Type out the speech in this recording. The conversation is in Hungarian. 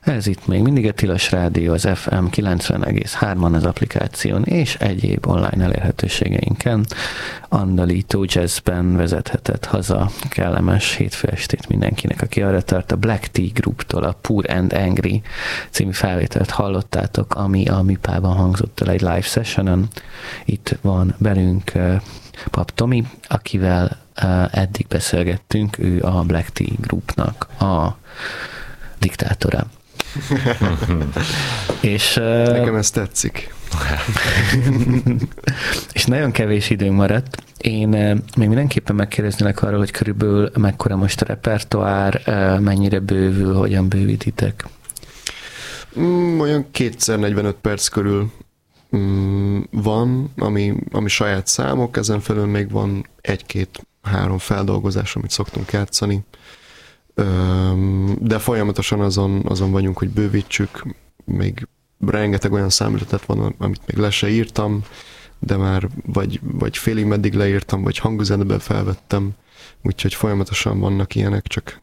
Ez itt még mindig a Tilos Rádió, az FM 90,3-an az applikáción és egyéb online elérhetőségeinken. Andalító jazzben vezethetett haza kellemes hétfő estét mindenkinek, aki arra tart. A Black Tea Grouptól a Poor and Angry című felvételt hallottátok, ami a Műpában hangzott el egy live sessionon. Itt van velünk Pap Tomi, akivel eddig beszélgettünk, ő a Black Tea Groupnak a diktátora. És, nekem ez tetszik. És nagyon kevés időnk maradt. Én még mindenképpen megkérdeznélek arról, hogy körülbelül mekkora most a repertoár, mennyire bővül, hogyan bővítitek? Olyan 2x45 perc körül van, ami saját számok, ezen felül még van 1-2-3 feldolgozás, amit szoktunk játszani. De folyamatosan azon vagyunk, hogy bővítsük, még rengeteg olyan számüzetet van, amit még le se írtam, de már vagy félig meddig leírtam, vagy hangüzenetben felvettem, úgyhogy folyamatosan vannak ilyenek, csak